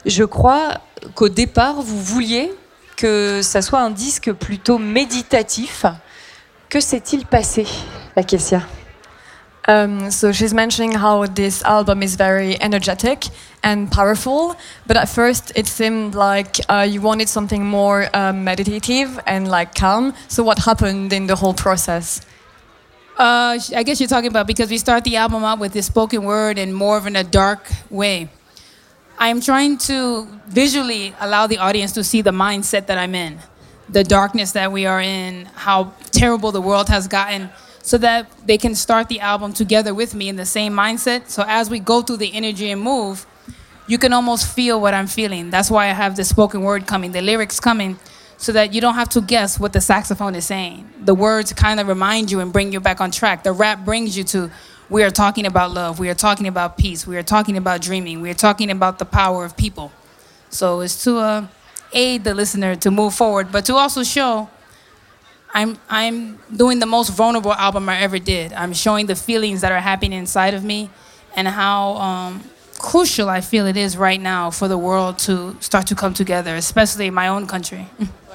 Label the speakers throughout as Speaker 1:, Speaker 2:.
Speaker 1: Je crois qu'au départ, vous vouliez que ça soit un disque plutôt méditatif. Que s'est-il passé, Lakecia?
Speaker 2: So she's mentioning how this album is very energetic and powerful, but at first it seemed like you wanted something more meditative and like calm. So what happened in the whole process?
Speaker 3: I guess you're talking about because we start the album out with this spoken word and more of in a dark way. I'm trying to visually allow the audience to see the mindset that I'm in, the darkness that we are in, how terrible the world has gotten, so that they can start the album together with me in the same mindset. So as we go through the energy and move, you can almost feel what I'm feeling. That's why I have the spoken word coming, the lyrics coming, so that you don't have to guess what the saxophone is saying. The words kind of remind you and bring you back on track. The rap brings you to, we are talking about love, we are talking about peace, we are talking about dreaming, we are talking about the power of people. So it's to aid the listener to move forward, but to also show I'm doing the most vulnerable album I ever did. I'm showing the feelings that are happening inside of me and how crucial I feel it is right now for the world to start to come together, especially in my own country.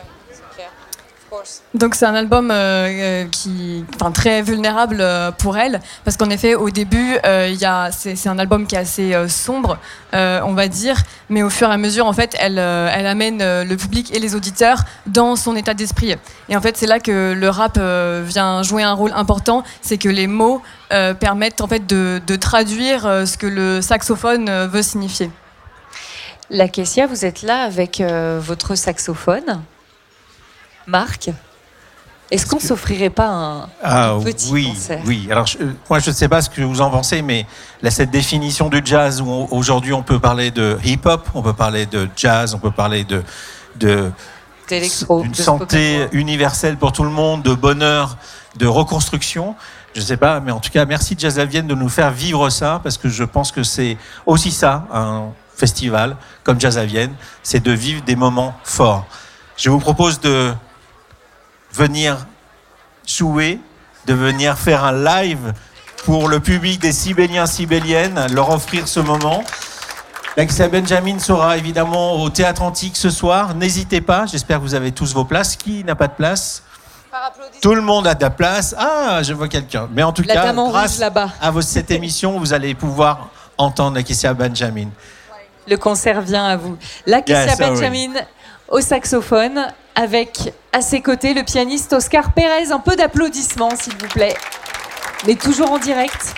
Speaker 2: Donc c'est un album très vulnérable pour elle, parce qu'en effet au début c'est un album qui est assez sombre, on va dire, mais au fur et à mesure en fait elle amène le public et les auditeurs dans son état d'esprit. Et en fait c'est là que le rap vient jouer un rôle important, c'est que les mots permettent en fait de traduire ce que le saxophone veut signifier.
Speaker 1: Lakecia, vous êtes là avec votre saxophone. Marc, est-ce qu'on s'offrirait pas un petit concert?
Speaker 4: Oui. Alors, moi, je ne sais pas ce que vous en pensez, mais cette définition du jazz, où aujourd'hui on peut parler de hip-hop, on peut parler de jazz, on peut parler d'une santé universelle pour tout le monde, de bonheur, de reconstruction. Je ne sais pas, mais en tout cas, merci Jazz La Vienne de nous faire vivre ça, parce que je pense que c'est aussi ça, un festival comme Jazz La Vienne, c'est de vivre des moments forts. Je vous propose de venir jouer, de venir faire un live pour le public des Sibéliens, Sibéliennes, leur offrir ce moment. Lakecia Benjamin sera évidemment au Théâtre Antique ce soir. N'hésitez pas, j'espère que vous avez tous vos places. Qui n'a pas de place? Tout le monde a de la place. Ah, je vois quelqu'un. Mais en tout cas, grâce à cette émission, vous allez pouvoir entendre Lakecia Benjamin.
Speaker 1: Le concert vient à vous. Lakecia Benjamin au saxophone, avec à ses côtés le pianiste Oscar Pérez. Un peu d'applaudissements, s'il vous plaît. Mais toujours en direct.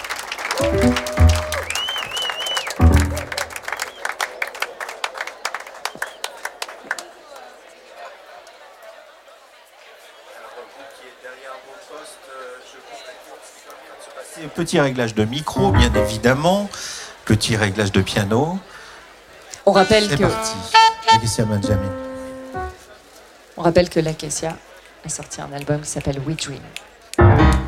Speaker 4: Petit réglage de micro, bien évidemment. Petit réglage de piano.
Speaker 1: On rappelle
Speaker 4: C'est parti. Lakecia Benjamin.
Speaker 1: On rappelle que Lakecia a sorti un album qui s'appelle We Dream.